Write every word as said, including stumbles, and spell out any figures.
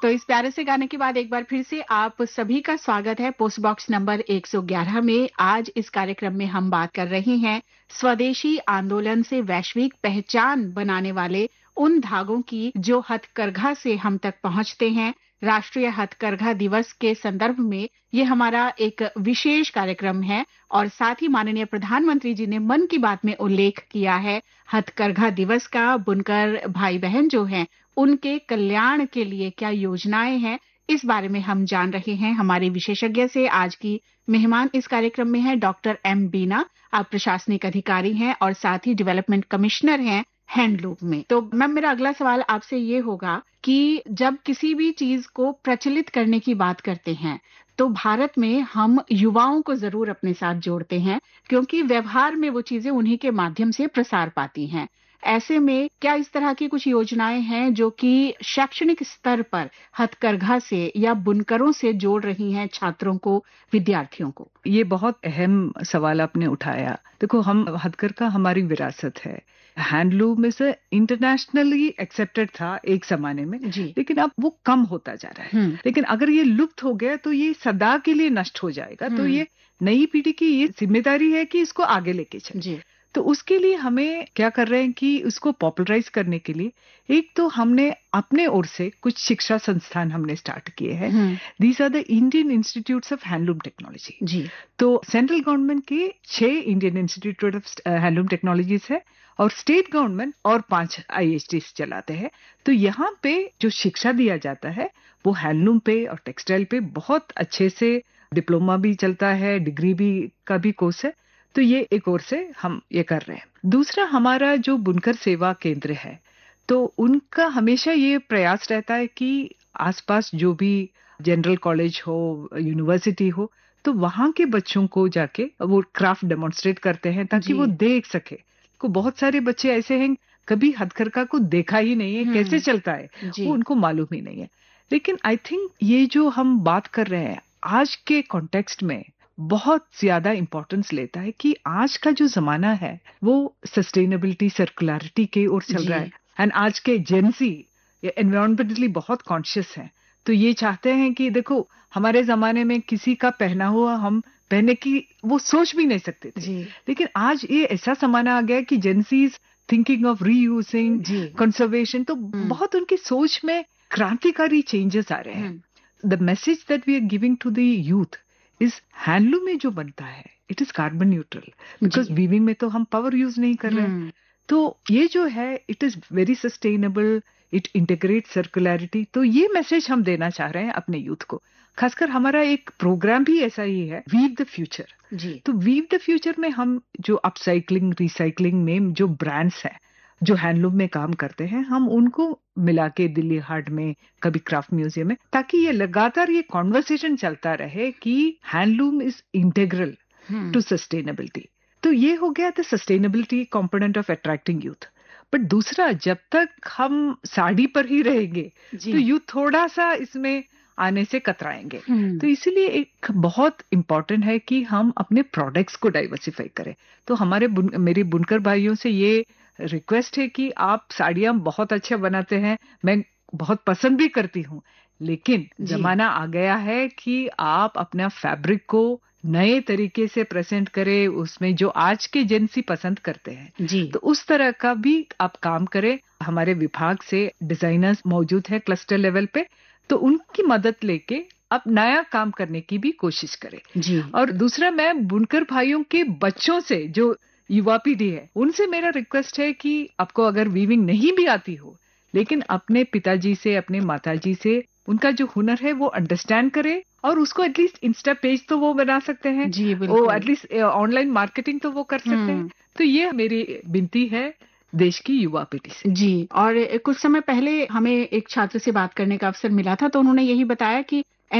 तो इस प्यारे से गाने के बाद एक बार फिर से आप सभी का स्वागत है पोस्ट बॉक्स नंबर एक सौ ग्यारह में। आज इस कार्यक्रम में हम बात कर रहे हैं स्वदेशी आंदोलन से वैश्विक पहचान बनाने वाले उन धागों की जो हथकरघा से हम तक पहुंचते हैं। राष्ट्रीय हथकरघा दिवस के संदर्भ में ये हमारा एक विशेष कार्यक्रम है और साथ ही माननीय प्रधानमंत्री जी ने मन की बात में उल्लेख किया है हथकरघा दिवस का। बुनकर भाई बहन जो हैं उनके कल्याण के लिए क्या योजनाएं हैं, इस बारे में हम जान रहे हैं हमारे विशेषज्ञ से। आज की मेहमान इस कार्यक्रम में है डॉक्टर एम बीना। आप प्रशासनिक अधिकारी हैं और साथ ही डेवलपमेंट कमिश्नर हैं हैंडलूम में। तो मैम, मेरा अगला सवाल आपसे ये होगा कि जब किसी भी चीज को प्रचलित करने की बात करते हैं तो भारत में हम युवाओं को जरूर अपने साथ जोड़ते हैं, क्योंकि व्यवहार में वो चीजें उन्हीं के माध्यम से प्रसार पाती हैं। ऐसे में क्या इस तरह की कुछ योजनाएं हैं जो कि शैक्षणिक स्तर पर हथकरघा से या बुनकरों से जोड़ रही हैं छात्रों को, विद्यार्थियों को? ये बहुत अहम सवाल आपने उठाया। देखो, हम हथकरघा हमारी विरासत है। हैंडलूम में से इंटरनेशनली एक्सेप्टेड था एक जमाने में, लेकिन अब वो कम होता जा रहा है। लेकिन अगर ये लुप्त हो गया तो ये सदा के लिए नष्ट हो जाएगा। तो ये नई पीढ़ी की ये जिम्मेदारी है कि इसको आगे लेके चले। तो उसके लिए हमें क्या कर रहे हैं कि उसको पॉपुलराइज करने के लिए एक तो हमने अपने ओर से कुछ शिक्षा संस्थान हमने स्टार्ट किए हैं। These are the Indian institutes of handloom technology. जी, तो सेंट्रल गवर्नमेंट के छह Indian institute of handloom technologies है और स्टेट गवर्नमेंट और पांच आईएचटी चलाते हैं। तो यहाँ पे जो शिक्षा दिया जाता है वो हैंडलूम पे और टेक्सटाइल पे बहुत अच्छे से डिप्लोमा भी चलता है, डिग्री भी का भी कोर्स है। तो ये एक ओर से हम ये कर रहे हैं। दूसरा, हमारा जो बुनकर सेवा केंद्र है तो उनका हमेशा ये प्रयास रहता है कि आसपास जो भी जनरल कॉलेज हो, यूनिवर्सिटी हो, तो वहाँ के बच्चों को जाके वो क्राफ्ट डेमोन्स्ट्रेट करते हैं ताकि वो देख सके। को बहुत सारे बच्चे ऐसे हैं कभी हथकरघा को देखा ही नहीं है, कैसे चलता है वो उनको मालूम ही नहीं है। लेकिन आई थिंक ये जो हम बात कर रहे हैं आज के कॉन्टेक्स्ट में बहुत ज्यादा इंपॉर्टेंस लेता है कि आज का जो जमाना है वो सस्टेनेबिलिटी, सर्कुलरिटी की ओर चल रहा है। एंड आज के जेनजी एनवायरमेंटली बहुत कॉन्शियस हैं। तो ये चाहते हैं कि देखो, हमारे जमाने में किसी का पहना हुआ हम पहने की वो सोच भी नहीं सकते थे, लेकिन आज ये ऐसा जमाना आ गया कि जेनसीज थिंकिंग ऑफ रीयूजिंग, कंजर्वेशन, तो बहुत उनकी सोच में क्रांतिकारी चेंजेस आ रहे हैं। The message that we are giving to the youth इस हैंडलूम में जो बनता है it is carbon neutral, because weaving में तो हम पावर यूज नहीं कर रहे हैं। तो ये जो है it is very sustainable, it integrate सर्कुलरिटी। तो ये मैसेज हम देना चाह रहे हैं अपने यूथ को। खासकर हमारा एक प्रोग्राम भी ऐसा ही है, वीव द फ्यूचर। जी, तो वीव द फ्यूचर में हम जो अपसाइक्लिंग, रिसाइक्लिंग में जो ब्रांड्स हैं जो हैंडलूम में काम करते हैं, हम उनको मिला के दिल्ली हाट में, कभी क्राफ्ट म्यूजियम में, ताकि ये लगातार ये कॉन्वर्सेशन चलता रहे कि handloom is integral to sustainability. तो ये हो गया the sustainability component of attracting youth. But दूसरा, जब तक हम साड़ी पर ही रहेंगे तो यूथ थोड़ा सा इसमें आने से कतराएंगे। तो इसीलिए एक बहुत इम्पोर्टेंट है कि हम अपने प्रोडक्ट्स को डाइवर्सिफाई करें। तो हमारे बुन, मेरे बुनकर भाइयों से ये रिक्वेस्ट है कि आप साड़ियां बहुत अच्छा बनाते हैं, मैं बहुत पसंद भी करती हूँ, लेकिन जमाना आ गया है कि आप अपना फैब्रिक को नए तरीके से प्रेजेंट करें, उसमें जो आज के जेंसी पसंद करते हैं जी, तो उस तरह का भी आप काम करें। हमारे विभाग से डिजाइनर्स मौजूद है क्लस्टर लेवल पे, तो उनकी मदद लेके आप नया काम करने की भी कोशिश करें जी। और दूसरा, मैं बुनकर भाइयों के बच्चों से, जो युवा पीढ़ी है, उनसे मेरा रिक्वेस्ट है कि आपको अगर वीविंग नहीं भी आती हो, लेकिन अपने पिताजी से, अपने माताजी से उनका जो हुनर है वो अंडरस्टैंड करें और उसको एटलीस्ट इंस्टा पेज तो वो बना सकते हैं जी, वो एटलीस्ट ऑनलाइन मार्केटिंग तो वो कर सकते हैं। तो ये मेरी विनती है देश की युवा पीढ़ी से जी। और कुछ समय पहले हमें एक छात्र से बात करने का अवसर मिला था, तो उन्होंने यही बताया कि